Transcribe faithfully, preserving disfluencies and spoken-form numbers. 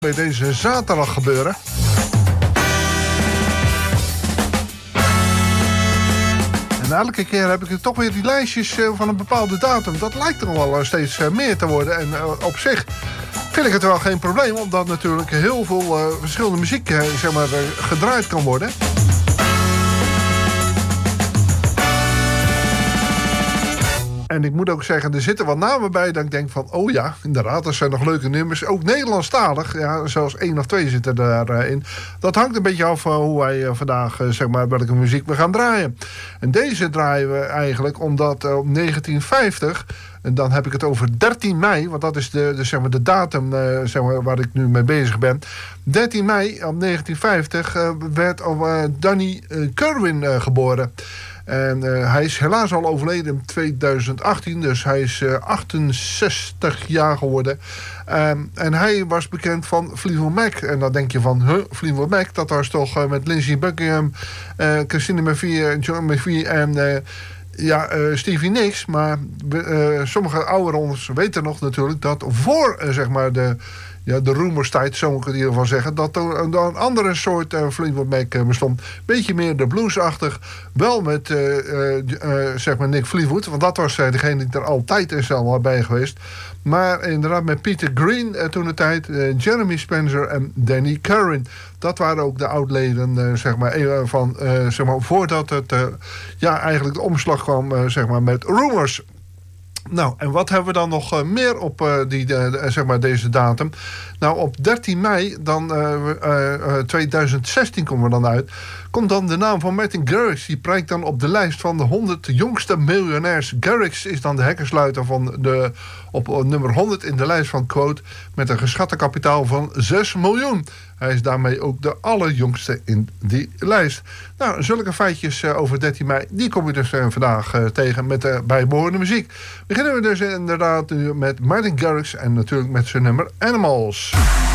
bij deze zaterdag gebeuren. En elke keer heb ik toch weer die lijstjes van een bepaalde datum. Dat lijkt er wel steeds meer te worden. En op zich vind ik het wel geen probleem, omdat natuurlijk heel veel uh, verschillende muziek uh, zeg maar, uh, gedraaid kan worden. En ik moet ook zeggen, er zitten wat namen bij dat ik denk van, oh ja, inderdaad, er zijn nog leuke nummers. Ook Nederlandstalig, ja, zelfs één of twee zitten daarin. Uh, dat hangt een beetje af uh, hoe wij uh, vandaag, uh, zeg maar, welke muziek we gaan draaien. En deze draaien we eigenlijk omdat uh, op negentien vijftig... En dan heb ik het over dertien mei, want dat is de, de, zeg maar, de datum uh, zeg maar, waar ik nu mee bezig ben. dertien mei op negentien vijftig uh, werd uh, Danny uh, Kerwin uh, geboren. En uh, hij is helaas al overleden in tweeduizend achttien, dus hij is uh, achtenzestig jaar geworden. Um, en hij was bekend van Fleetwood Mac. En dan denk je van, huh, Fleetwood Mac, dat was toch uh, met Lindsey Buckingham, uh, Christine McVie, John McVie en... Uh, Ja, uh, Stevie Nicks, maar uh, sommige ouderen weten nog natuurlijk dat voor uh, zeg maar de, ja, de rumorstijd, zo moet ik het in ieder geval zeggen, dat er een, een andere soort uh, Fleetwood Mac uh, bestond. Beetje meer de bluesachtig, wel met uh, uh, uh, zeg maar Nick Fleetwood, want dat was uh, degene die er altijd is al bij geweest. Maar inderdaad met Peter Green uh, toen de tijd, uh, Jeremy Spencer en Danny Kerwin. Dat waren ook de oudleden, uh, zeg maar, van, uh, zeg maar, voordat het, uh, ja, eigenlijk de omslag kwam, uh, zeg maar, met Rumors. Nou, en wat hebben we dan nog uh, meer op uh, die, uh, zeg maar deze datum? Nou, op dertien mei, dan, uh, uh, uh, tweeduizend zestien komen we dan uit, komt dan de naam van Martin Garrix. Die prijkt dan op de lijst van de honderd jongste miljonairs. Garrix is dan de hekkensluiter van de, op uh, nummer honderd in de lijst van Quote, met een geschatte kapitaal van zes miljoen. Hij is daarmee ook de allerjongste in die lijst. Nou, zulke feitjes uh, over dertien mei, die kom je dus uh, vandaag uh, tegen met de bijbehorende muziek. Beginnen we dus inderdaad nu met Martin Garrix en natuurlijk met zijn nummer Animals.